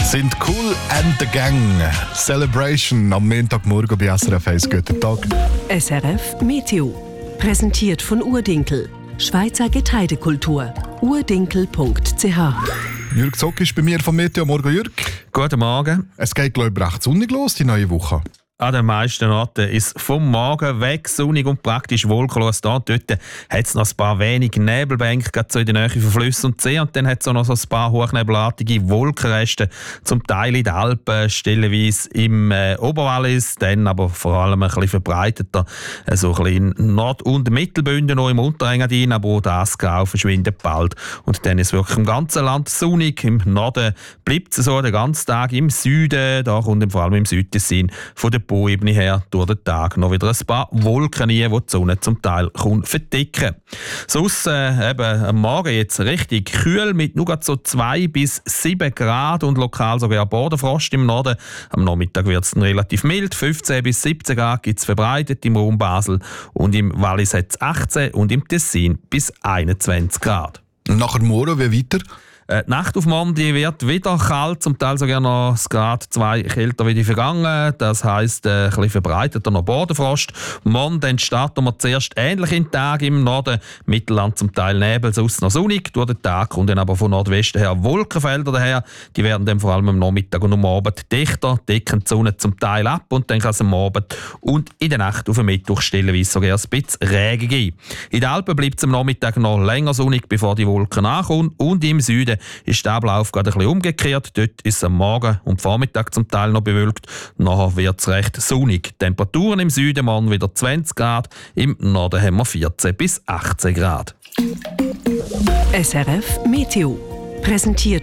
Sind Kool and the Gang. Celebration am Montagmorgen bei SRF 1. Guten Tag. SRF Meteo. Präsentiert von Urdinkel. Schweizer Getreidekultur. urdinkel.ch. Jürg Zock ist bei mir vom Meteo. Morgen, Jürg. Guten Morgen. Es geht, glaube ich, recht sonnig los, die neue Woche. An den meisten Orten ist vom Morgen weg sonnig und praktisch wolkenlos da. Dort hat es noch ein paar wenige Nebelbänke, gerade so in der Nähe von Flüssen und See. Und dann hat es auch noch so ein paar hochnebelartige Wolkenreste, zum Teil in den Alpen, stellenweise im Oberwallis, dann aber vor allem ein bisschen verbreiteter, so ein bisschen in Nord- und Mittelbünden, noch im Unterengadin, aber auch das Grau verschwindet bald. Und dann ist es wirklich im ganzen Land sonnig. Im Norden bleibt es so den ganzen Tag, im Süden, da kommt vor allem im Südtessin von der Bauebene her durch den Tag noch wieder ein paar Wolken rein, die die Sonne zum Teil verdicken. Sonst eben am Morgen jetzt richtig kühl mit nur so 2 bis 7 Grad und lokal sogar Bodenfrost im Norden. Am Nachmittag wird es dann relativ mild, 15 bis 17 Grad gibt es verbreitet im Raum Basel und im Wallis hat es 18 und im Tessin bis 21 Grad. Nachher morgen, wie weiter? Die Nacht auf morgen die wird wieder kalt, zum Teil sogar noch ein Grad 2 kälter wie die vergangenen. Das heisst, ein bisschen verbreiteter noch Bodenfrost. Morgen dann starten wir zuerst ähnlich in den Tag im Norden. Mittelland zum Teil Nebel, sonst noch sonnig. Durch den Tag kommt dann aber von Nordwesten her Wolkenfelder daher. Die werden dann vor allem am Nachmittag und am Abend dichter, decken die Sonne zum Teil ab und dann kann es am Abend und in der Nacht auf den Mittwoch stellenweise sogar ein bisschen Regen geben. In den Alpen bleibt es am Nachmittag noch länger sonnig, bevor die Wolken ankommen. Und im Süden ist der Ablauf gerade ein bisschen umgekehrt. Dort ist es am Morgen und Vormittag zum Teil noch bewölkt. Nachher wird es recht sonnig. Temperaturen im Süden morgen wieder 20 Grad, im Norden haben wir 14 bis 18 Grad. SRF Meteo. Präsentiert